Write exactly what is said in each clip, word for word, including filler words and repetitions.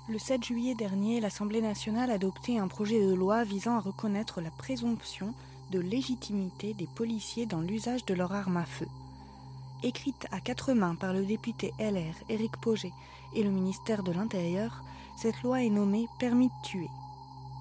Le sept juillet dernier, l'Assemblée nationale a adopté un projet de loi visant à reconnaître la présomption de légitimité des policiers dans l'usage de leur arme à feu. Écrite à quatre mains par le député L R Éric Pauget et le ministère de l'Intérieur, cette loi est nommée « Permis de tuer ». Pourquoi ?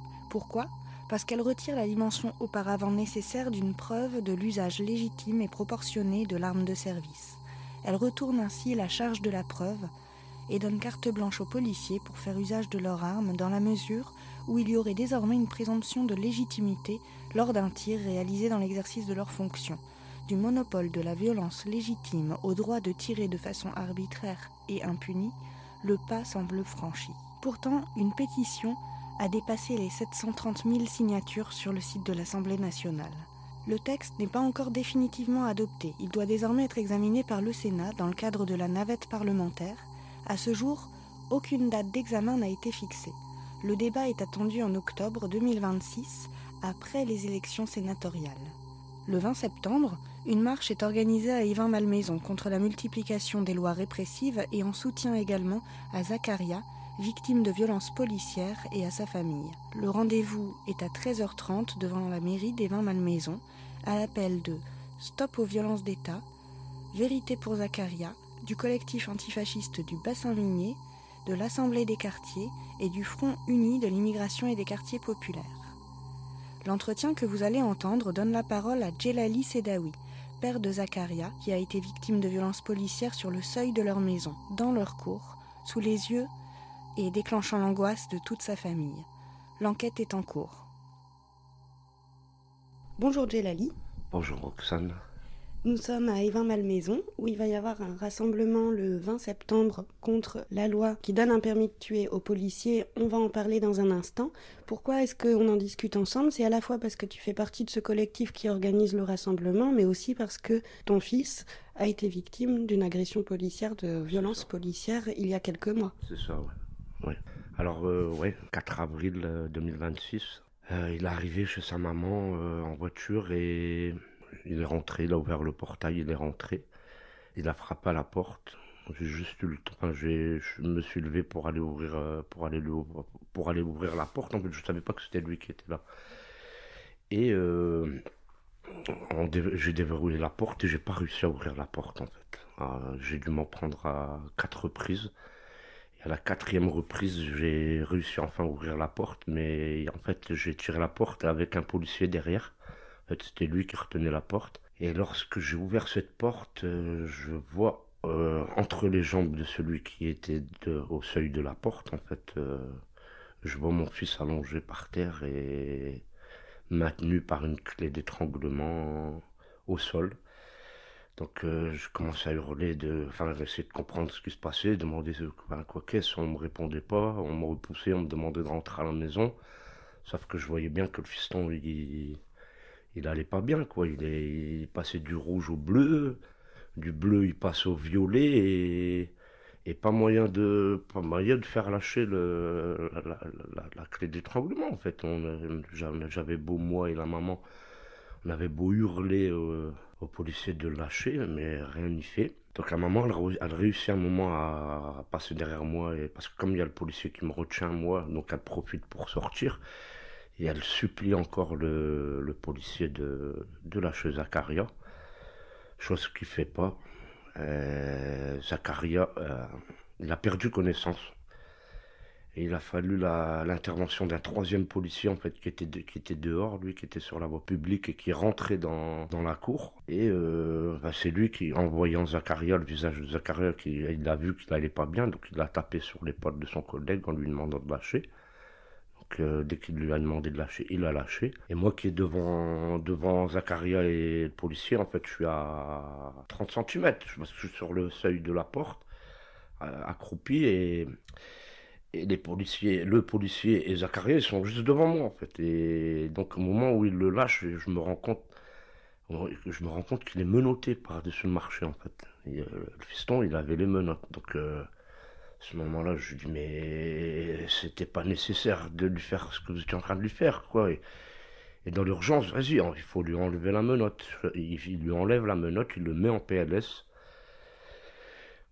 Parce qu'elle retire la dimension auparavant nécessaire d'une preuve de l'usage légitime et proportionné de l'arme de service. Elle retourne ainsi la charge de la preuve et donne carte blanche aux policiers pour faire usage de leur arme dans la mesure où il y aurait désormais une présomption de légitimité lors d'un tir réalisé dans l'exercice de leurs fonctions. Du monopole de la violence légitime au droit de tirer de façon arbitraire et impunie, le pas semble franchi. Pourtant, une pétition a dépassé les sept cent trente mille signatures sur le site de l'Assemblée nationale. Le texte n'est pas encore définitivement adopté. Il doit désormais être examiné par le Sénat dans le cadre de la navette parlementaire. À ce jour, aucune date d'examen n'a été fixée. Le débat est attendu en octobre deux mille vingt-six, après les élections sénatoriales. Le vingt septembre, une marche est organisée à Évin-Malmaison contre la multiplication des lois répressives et en soutien également à Zakaria, victime de violences policières, et à sa famille. Le rendez-vous est à treize heures trente devant la mairie d'Évin-Malmaison, à l'appel de « Stop aux violences d'État »,« Vérité pour Zakaria », du collectif antifasciste du Bassin Minier, de l'Assemblée des quartiers et du Front uni de l'immigration et des quartiers populaires. L'entretien que vous allez entendre donne la parole à Djelali Sedawi, père de Zakaria, qui a été victime de violences policières sur le seuil de leur maison, dans leur cour, sous les yeux et déclenchant l'angoisse de toute sa famille. L'enquête est en cours. Bonjour Djelali. Bonjour Roxane. Nous sommes à Évin-Malmaison, où il va y avoir un rassemblement le vingt septembre contre la loi qui donne un permis de tuer aux policiers. On va en parler dans un instant. Pourquoi est-ce qu'on en discute ensemble ? C'est à la fois parce que tu fais partie de ce collectif qui organise le rassemblement, mais aussi parce que ton fils a été victime d'une agression policière, de violence policière, il y a quelques mois. C'est ça, ouais. ouais. Alors, euh, ouais, quatre avril deux mille vingt-six, euh, il est arrivé chez sa maman euh, en voiture et... Il est rentré, il a ouvert le portail, il est rentré. Il a frappé à la porte. J'ai juste eu le temps, enfin, j'ai, je me suis levé pour aller ouvrir, euh, pour aller lui, pour aller ouvrir la porte. En fait, je savais pas que c'était lui qui était là. Et euh, on dé- j'ai déverrouillé la porte et j'ai pas réussi à ouvrir la porte en fait. Euh, j'ai dû m'en prendre à quatre reprises. Et à la quatrième reprise, j'ai réussi enfin à ouvrir la porte, mais en fait, j'ai tiré la porte avec un policier derrière. En fait, c'était lui qui retenait la porte. Et lorsque j'ai ouvert cette porte, euh, je vois euh, entre les jambes de celui qui était de, au seuil de la porte, en fait, euh, je vois mon fils allongé par terre et maintenu par une clé d'étranglement au sol. Donc euh, je commençais à hurler, de, enfin essayer de comprendre ce qui se passait, demander ben, quoi qu'est-ce, on me répondait pas, on me repoussait, on me demandait de rentrer à la maison. Sauf que je voyais bien que le fiston, il... il allait pas bien, quoi. Il est, il passait du rouge au bleu, du bleu il passe au violet et, et pas moyen de, pas moyen de faire lâcher le, la, la, la, la clé d'étranglement, en fait. On, j'avais beau, moi et la maman, on avait beau hurler euh, aux policiers de lâcher, mais rien n'y fait. Donc la maman, elle, elle réussit un moment à, à passer derrière moi, et, parce que comme il y a le policier qui me retient, moi, donc elle profite pour sortir. Et elle supplie encore le, le policier de, de lâcher Zakaria, chose qu'il fait pas. Euh, Zakaria, euh, il a perdu connaissance. Et il a fallu la, l'intervention d'un troisième policier, en fait, qui était, de, qui était dehors, lui, qui était sur la voie publique et qui rentrait dans, dans la cour. Et euh, bah, c'est lui qui, en voyant Zakaria, le visage de Zakaria, qui, il a vu qu'il allait pas bien, donc il a tapé sur l'épaule de son collègue en lui demandant de lâcher. Donc, euh, dès qu'il lui a demandé de lâcher, il a lâché. Et moi qui est devant devant Zakaria et le policier, en fait, je suis à trente centimètres, parce que je suis sur le seuil de la porte, accroupi, et, et les policiers, le policier et Zakaria, ils sont juste devant moi, en fait. Et donc, au moment où il le lâche, je me rends compte, je me rends compte qu'il est menotté par-dessus le marché, en fait. Et, euh, le fiston, il avait les menottes, donc. Euh, À ce moment-là, je lui dis, mais c'était pas nécessaire de lui faire ce que vous étiez en train de lui faire, quoi. Et, et dans l'urgence, vas-y, il faut lui enlever la menotte. Il, il lui enlève la menotte, il le met en P L S.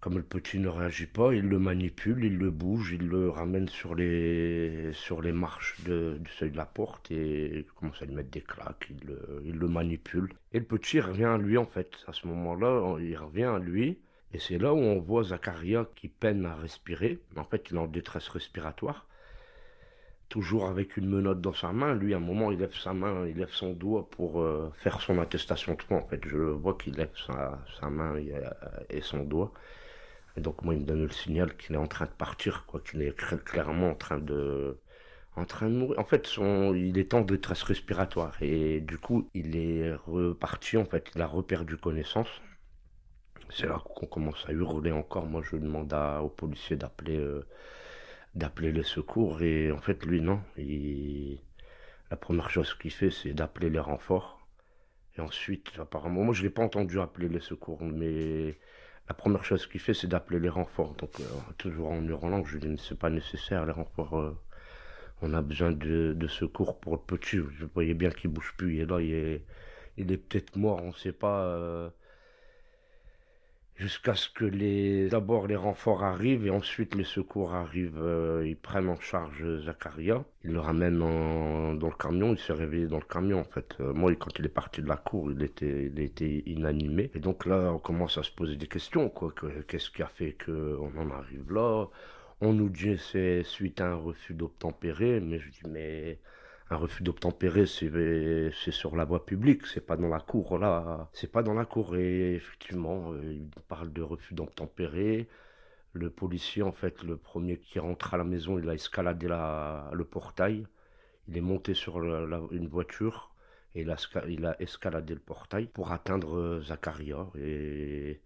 Comme le petit ne réagit pas, il le manipule, il le bouge, il le ramène sur les, sur les marches de- du seuil de la porte et il commence à lui mettre des claques, il le, il le manipule. Et le petit revient à lui en fait. À ce moment-là, il revient à lui et c'est là où on voit Zacharia qui peine à respirer. En fait, il est en détresse respiratoire. Toujours avec une menotte dans sa main. Lui, à un moment, il lève sa main, il lève son doigt pour euh, faire son attestation de foi. En fait, je vois qu'il lève sa, sa main et, euh, et son doigt. Et donc moi, il me donne le signal qu'il est en train de partir, quoi, qu'il est clairement en train de, en train de mourir. En fait, son, il est en détresse respiratoire et du coup, il est reparti. En fait, il a reperdu connaissance. C'est là qu'on commence à hurler encore. Moi, je demande à, aux policiers d'appeler, euh, d'appeler les secours et en fait, lui, non. Il, la première chose qu'il fait, c'est d'appeler les renforts. Et ensuite, apparemment, moi je l'ai pas entendu appeler les secours, mais la première chose qu'il fait, c'est d'appeler les renforts. Donc, euh, toujours en hurlant, je lui dis, c'est pas nécessaire, les renforts, euh, on a besoin de, de secours pour le petit. Je voyais bien qu'il bouge plus, il est là, il est, il est peut-être mort, on sait pas. euh, Jusqu'à ce que les d'abord les renforts arrivent et ensuite les secours arrivent. Euh, ils prennent en charge Zacharia, ils le ramènent en- dans le camion. Il s'est réveillé dans le camion en fait. Euh, moi, quand il est parti de la cour, il était, il était inanimé. Et donc là, on commence à se poser des questions, quoi. Que- Qu'est-ce qui a fait qu'on en arrive là? On nous dit que c'est suite à un refus d'obtempérer, mais je dis mais un refus d'obtempérer, c'est c'est sur la voie publique, c'est pas dans la cour, là. C'est pas dans la cour. Et effectivement, euh, il parle de refus d'obtempérer. Le policier, en fait, le premier qui rentre à la maison, il a escaladé la, le portail. Il est monté sur la- la- une voiture et il a, sca- il a escaladé le portail pour atteindre euh, Zacharia. Et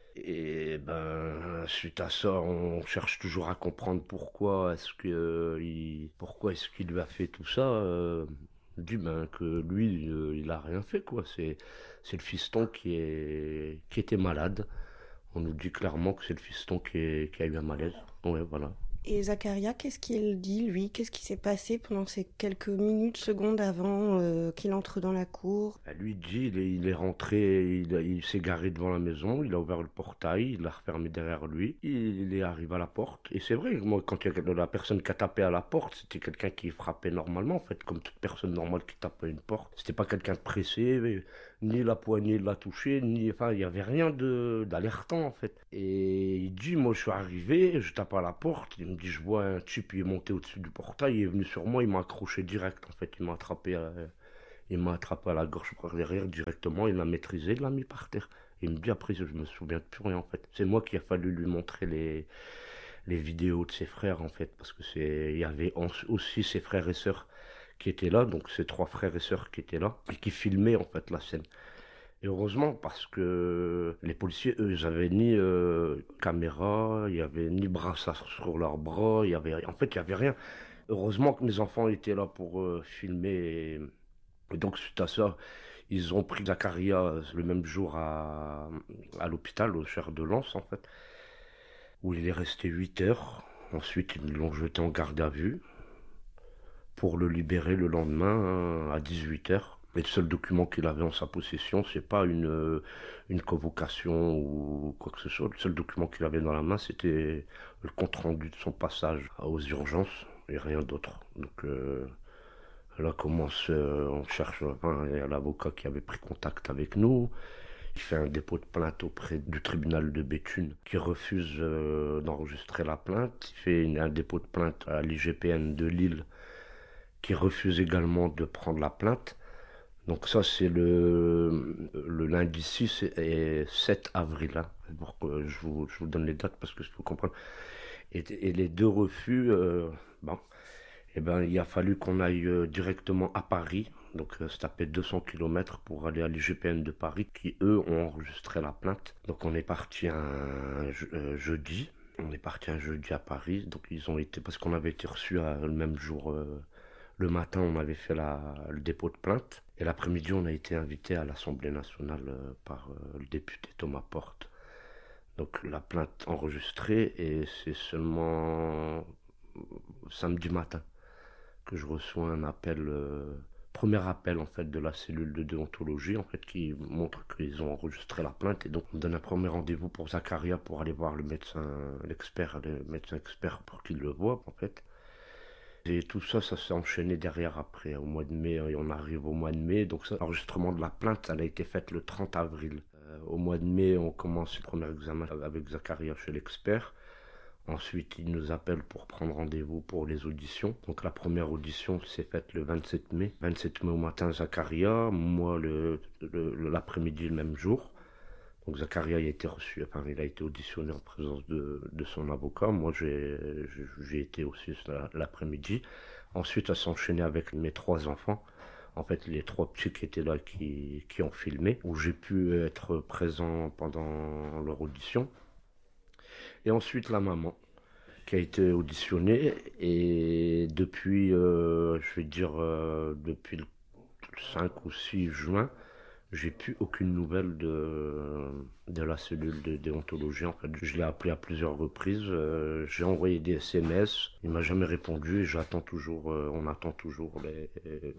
et ben, suite à ça, on cherche toujours à comprendre pourquoi est-ce que euh, il, pourquoi est-ce qu'il lui a fait tout ça. Euh, on dit ben que lui, euh, il a rien fait quoi. C'est c'est le fiston qui est qui était malade. On nous dit clairement que c'est le fiston qui, est- qui a eu un malaise. Ouais, voilà. Et Zacharia, qu'est-ce qu'il dit, lui? Qu'est-ce qui s'est passé pendant ces quelques minutes, secondes avant euh, qu'il entre dans la cour? Ben, lui dit, il est, il est rentré, il, a- il s'est garé devant la maison, il a ouvert le portail, il l'a refermé derrière lui, il est arrivé à la porte. Et c'est vrai, moi, quand il y a la personne qui a tapé à la porte, c'était quelqu'un qui frappait normalement, en fait, comme toute personne normale qui tape à une porte. C'était pas quelqu'un de pressé, mais ni la poignée l'a touché, ni, enfin, il y avait rien de d'alertant, en fait. Et il dit, moi, je suis arrivé, je tape à la porte, il me dit, je vois un type, il est monté au-dessus du portail, il est venu sur moi, il m'a accroché direct, en fait, il m'a attrapé. à- il m'a attrapé à la gorge par derrière directement, il l'a maîtrisé, il l'a mis par terre. Il me dit après, je me souviens de plus rien en fait. C'est moi qui a fallu lui montrer les, les vidéos de ses frères en fait, parce que c'est, il y avait aussi ses frères et sœurs qui étaient là, donc ses trois frères et sœurs qui étaient là, et qui filmaient en fait la scène. Et heureusement parce que les policiers, eux, ils avaient ni euh, caméra, il y avait ni brassard sur leurs bras, il y avait, en fait, il y avait rien. Heureusement que mes enfants étaient là pour euh, filmer. Et, et donc, suite à ça, ils ont pris Zacharia le même jour à, à l'hôpital, au Cher de Lens, en fait, où il est resté huit heures. Ensuite, ils l'ont jeté en garde à vue pour le libérer le lendemain à dix-huit heures. Et le seul document qu'il avait en sa possession, c'est pas une, une convocation ou quoi que ce soit. Le seul document qu'il avait dans la main, c'était le compte-rendu de son passage aux urgences et rien d'autre. Donc euh, là commence, euh, on cherche, enfin, il y a l'avocat qui avait pris contact avec nous. Il fait un dépôt de plainte auprès du tribunal de Béthune qui refuse euh, d'enregistrer la plainte. Il fait une- un dépôt de plainte à l'I G P N de Lille qui refuse également de prendre la plainte. Donc ça c'est le, le lundi six et sept avril. Hein, pour que je vous, je vous donne les dates parce que je faut comprendre. Et, et les deux refus, euh, bon, eh ben, il a fallu qu'on aille euh, directement à Paris. Donc euh, se taper deux cents kilomètres pour aller à l'I G P N de Paris qui eux ont enregistré la plainte. Donc on est parti un je- euh, jeudi. On est parti un jeudi à Paris. Donc ils ont été, parce qu'on avait été reçus à- le même jour. euh, le matin, on avait fait la, le dépôt de plainte. Et l'après-midi, on a été invité à l'Assemblée nationale euh, par euh, le député Thomas Porte. Donc la plainte enregistrée et c'est seulement samedi matin que je reçois un appel euh, premier appel en fait de la cellule de déontologie en fait qui montre qu'ils ont enregistré la plainte et donc on donne un premier rendez-vous pour Zakaria pour aller voir le médecin, l'expert, le médecin expert pour qu'il le voie en fait. Et tout ça, ça s'est enchaîné derrière après, au mois de mai, et on arrive au mois de mai. Donc ça, l'enregistrement de la plainte, elle a été faite le trente avril. Euh, au mois de mai, on commence le premier examen avec Zakaria chez l'expert. Ensuite, il nous appelle pour prendre rendez-vous pour les auditions. Donc la première audition s'est faite le vingt-sept mai. vingt-sept mai au matin, Zakaria, moi le, le, l'après-midi le même jour. Donc Zakaria il a été reçu, enfin il a été auditionné en présence de, de son avocat. Moi j'ai, j'ai été aussi l'après-midi. Ensuite, ça s'est enchaîné avec mes trois enfants. En fait, les trois petits qui étaient là, qui, qui ont filmé, où j'ai pu être présent pendant leur audition. Et ensuite, la maman, qui a été auditionnée. Et depuis, euh, je vais dire, euh, depuis le cinq ou six juin, j'ai plus aucune nouvelle de, de la cellule de déontologie. En fait, je l'ai appelé à plusieurs reprises. Euh, j'ai envoyé des S M S. Il m'a jamais répondu et j'attends toujours. Euh, on attend toujours. Les...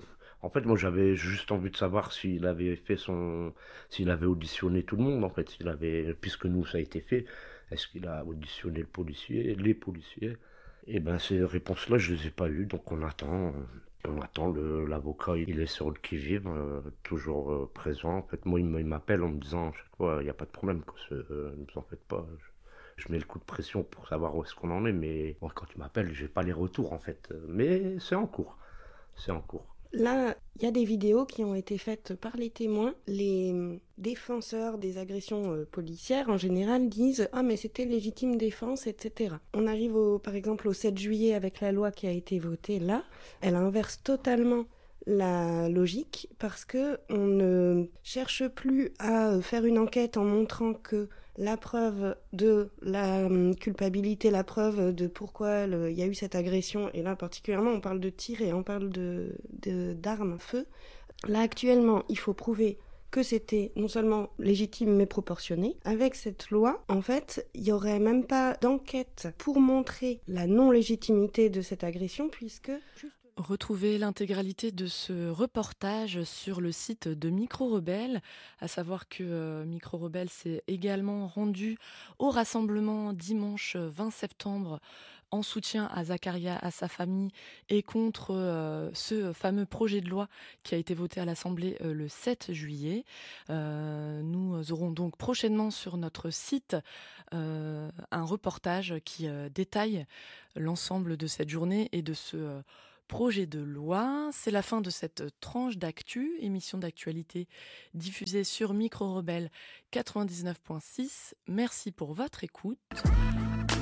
En fait, moi, j'avais juste envie de savoir s'il avait fait son, s'il avait auditionné tout le monde. En fait, s'il avait, puisque nous, ça a été fait. Est-ce qu'il a auditionné le policier, les policiers? Et ben, ces réponses-là, je les ai pas eues. Donc, on attend. On attend, le, l'avocat, il est sur le qui-vive, euh, toujours euh, présent. En fait, moi, il m'appelle en me disant, chaque fois, il n'y a pas de problème, quoi, euh, ne vous en faites pas. Je, je mets le coup de pression pour savoir où est-ce qu'on en est, mais bon, quand tu m'appelles, j'ai pas les retours, en fait. Mais c'est en cours, c'est en cours. Là, il y a des vidéos qui ont été faites par les témoins. Les défenseurs des agressions euh, policières, en général, disent « Ah, mais c'était légitime défense, et cetera » On arrive, au, par exemple, au sept juillet avec la loi qui a été votée là. Elle inverse totalement la logique parce que on ne cherche plus à faire une enquête en montrant que la preuve de la culpabilité, la preuve de pourquoi il y a eu cette agression, et là particulièrement on parle de tir et on parle de, de, d'armes à feu. Là actuellement il faut prouver que c'était non seulement légitime mais proportionné. Avec cette loi, en fait, il n'y aurait même pas d'enquête pour montrer la non-légitimité de cette agression puisque... Retrouvez l'intégralité de ce reportage sur le site de Micro Rebelle, à savoir que euh, Micro Rebelle s'est également rendu au rassemblement dimanche vingt septembre en soutien à Zakaria, à sa famille et contre euh, ce fameux projet de loi qui a été voté à l'Assemblée euh, le sept juillet. Euh, nous aurons donc prochainement sur notre site euh, un reportage qui euh, détaille l'ensemble de cette journée et de ce euh, projet de loi. C'est la fin de cette tranche d'actu, émission d'actualité diffusée sur Micro Rebelle quatre-vingt-dix-neuf virgule six. Merci pour votre écoute.